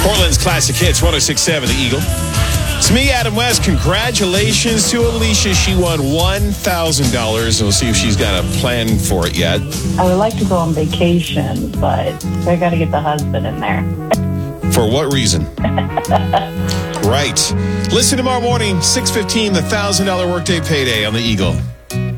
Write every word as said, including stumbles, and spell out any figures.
Portland's Classic Hits, one oh six point seven, The Eagle. It's me, Adam West. Congratulations to Alicia. She won one thousand dollars. We'll see if she's got a plan for it yet. I would like to go on vacation, but I got to get the husband in there. For what reason? Right. Listen tomorrow morning, six fifteen, the one thousand dollars Workday Payday on The Eagle.